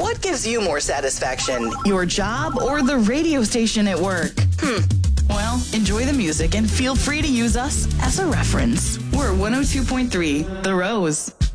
What gives you more satisfaction, your job or the radio station at work? Well, enjoy the music and feel free to use us as a reference. We're 102.3 The Rose.